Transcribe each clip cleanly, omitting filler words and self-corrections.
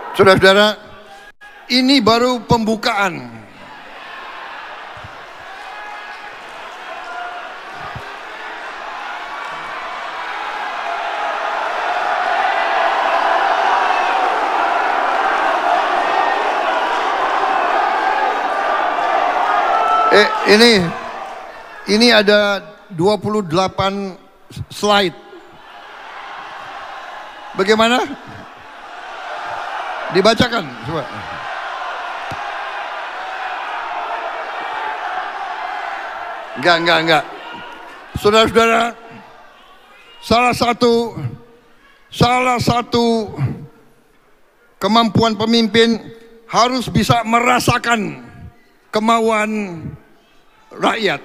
Saudara-saudara, ini baru pembukaan. Ini ada 28 slide. Bagaimana? Dibacakan coba. Enggak. Saudara-saudara, salah satu kemampuan pemimpin harus bisa merasakan kemauan rakyat.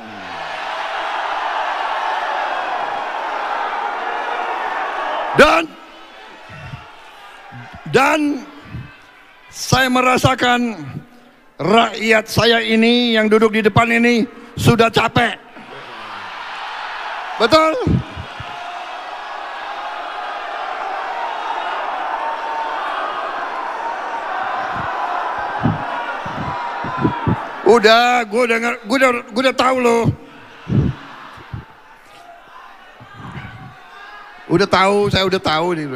Dan saya merasakan rakyat saya ini yang duduk di depan ini sudah capek. Betul? Udah, gue udah tahu loh. Saya udah tahu nih.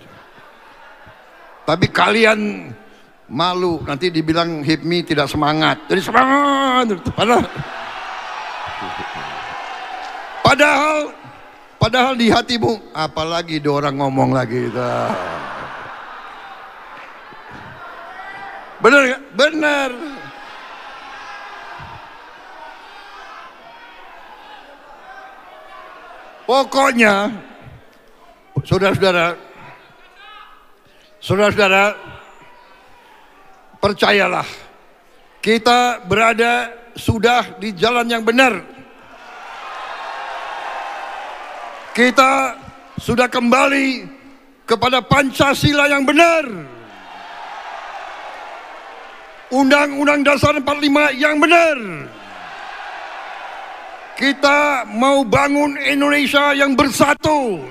Tapi kalian malu nanti dibilang HIPMI tidak semangat. Jadi semangat. Padahal di hatimu, apalagi ada orang ngomong lagi. Bener gak? Bener. Pokoknya, saudara-saudara, percayalah, kita berada sudah di jalan yang benar. Kita sudah kembali kepada Pancasila yang benar. Undang-Undang Dasar 45 yang benar. Kita mau bangun Indonesia yang bersatu.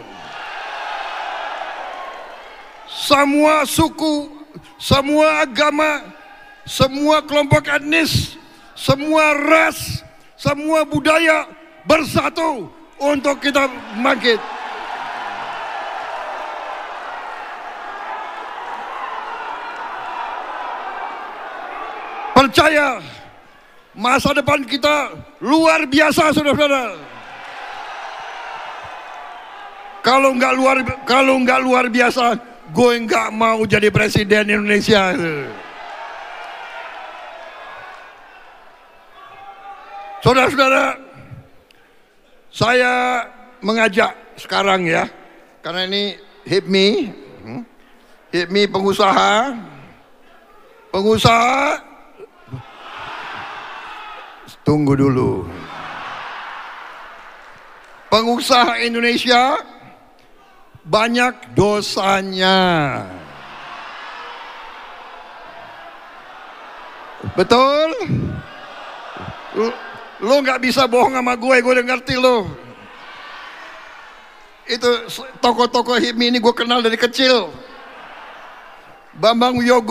Semua suku, semua agama, semua kelompok etnis, semua ras, semua budaya bersatu untuk kita bangkit. Percaya, masa depan kita luar biasa, saudara-saudara. Kalau nggak luar biasa, gue nggak mau jadi presiden Indonesia. Saudara-saudara, saya mengajak sekarang ya, karena ini HIPMI pengusaha. Tunggu dulu. Pengusaha Indonesia banyak dosanya. Betul? Lo nggak bisa bohong sama gue udah ngerti lo. Itu tokoh-tokoh HIPMI ini gue kenal dari kecil. Bambang Wiyogo